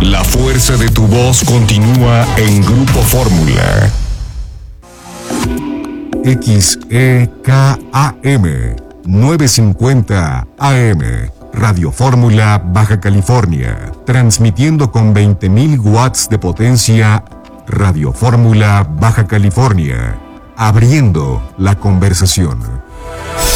La fuerza de tu voz continúa en Grupo Fórmula. XEKAM 950 AM, Radio Fórmula, Baja California, transmitiendo con 20.000 watts de potencia. Radio Fórmula, Baja California, abriendo la conversación.